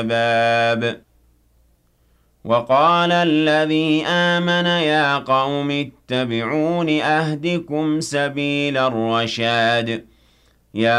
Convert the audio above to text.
باب. وقال الذي آمن يا قوم اتبعون أهدكم سبيل الرشاد